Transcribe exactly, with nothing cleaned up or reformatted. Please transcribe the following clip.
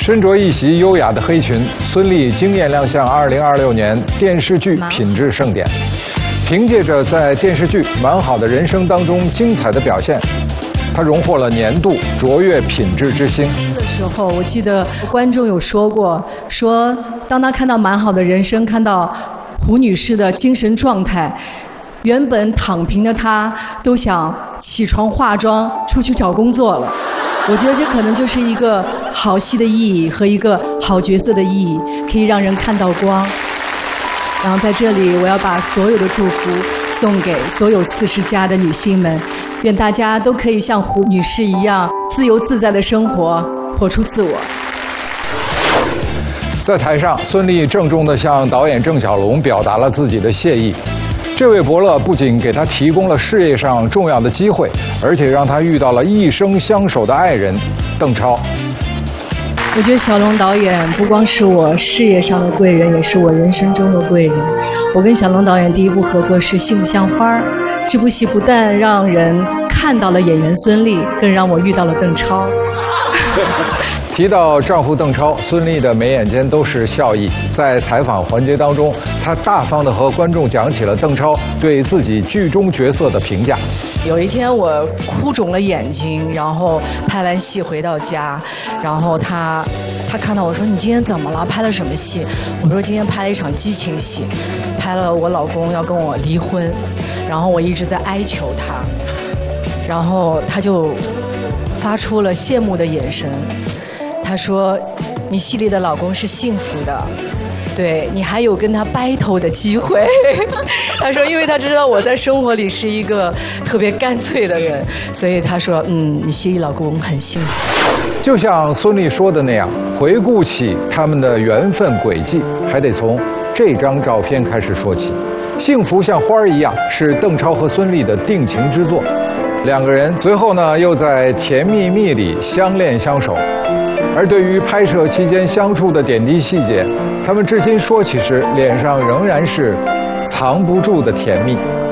身着一袭优雅的黑裙，孙俪惊艳亮相二零二六年电视剧品质盛典。凭借着在电视剧《蛮好的人生》当中精彩的表现，她荣获了年度卓越品质之星。 的时候，我记得观众有说过，说当他看到《蛮好的人生》，看到胡女士的精神状态，原本躺平的她都想起床化妆出去找工作了。我觉得这可能就是一个好戏的意义和一个好角色的意义，可以让人看到光。然后在这里，我要把所有的祝福送给所有四十加的女性们，愿大家都可以像胡女士一样自由自在的生活，活出自我。 在台上，孙俪郑重地向导演郑晓龙表达了自己的谢意。这位伯乐不仅给他提供了事业上重要的机会，而且让他遇到了一生相守的爱人邓超。 我觉得小龙导演不光是我事业上的贵人，也是我人生中的贵人。我跟小龙导演第一部合作是《幸福像花》，这部戏不但让人看到了演员孙俪，更让我遇到了邓超。 提到丈夫邓超，孙俪的眉眼间都是笑意。在采访环节当中，她大方地和观众讲起了邓超对自己剧中角色的评价。 有一天我哭肿了眼睛，然后拍完戏回到家，然后他他看到我说：“你今天怎么了？拍了什么戏？”我说：“今天拍了一场激情戏，拍了我老公要跟我离婚，然后我一直在哀求他，然后他就发出了羡慕的眼神。他说：‘你戏里的老公是幸福的。’对，你还有跟他 battle 的机会。他说，因为他知道我在生活里是一个特别干脆的人，所以他说，嗯，你戏里老公很幸福。 就像孙俪说的那样，回顾起他们的缘分轨迹，还得从这张照片开始说起。幸福像花儿一样是邓超和孙俪的定情之作，两个人随后呢又在《甜蜜蜜》里相恋相守。而对于拍摄期间相处的点滴细节，他们至今说起时，脸上仍然是藏不住的甜蜜。